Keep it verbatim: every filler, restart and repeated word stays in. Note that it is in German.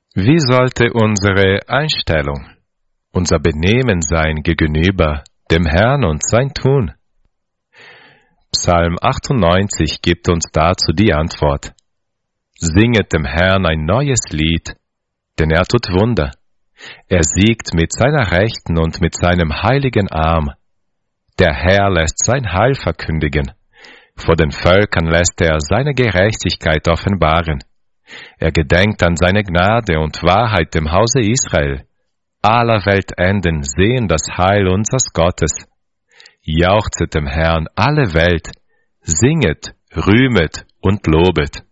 Wie sollte unsere Einstellung, unser Benehmen sein gegenüber dem Herrn und sein Tun? Psalm achtundneunzig gibt uns dazu die Antwort. Singet dem Herrn ein neues Lied, denn er tut Wunder. Er siegt mit seiner Rechten und mit seinem heiligen Arm. Der Herr lässt sein Heil verkündigen. Vor den Völkern lässt er seine Gerechtigkeit offenbaren. Er gedenkt an seine Gnade und Wahrheit dem Hause Israel. Aller Weltenden sehen das Heil unseres Gottes. Jauchzet dem Herrn alle Welt, singet, rühmet und lobet.